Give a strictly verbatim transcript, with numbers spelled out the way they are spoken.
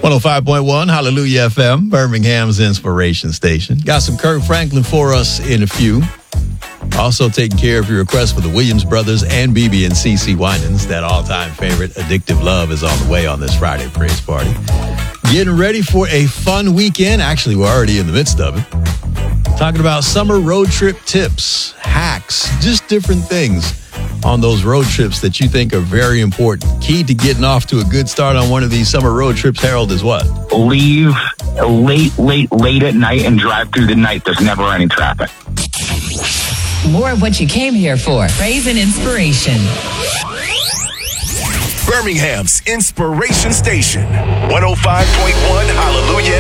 one oh five point one, Hallelujah F M, Birmingham's inspiration station. Got some Kirk Franklin for us in a few. Also taking care of your request for the Williams Brothers and B B and C C Winans. That all-time favorite, Addictive Love, is on the way on this Friday Praise Party. Getting ready for a fun weekend. Actually, we're already in the midst of it. Talking about summer road trip tips, hacks, just different things on those road trips that you think are very important. Key to getting off to a good start on one of these summer road trips, Harold, is what? Leave late, late, late at night and drive through the night. There's never any traffic. More of what you came here for. Praise and inspiration. Birmingham's inspiration station. one oh five point one Hallelujah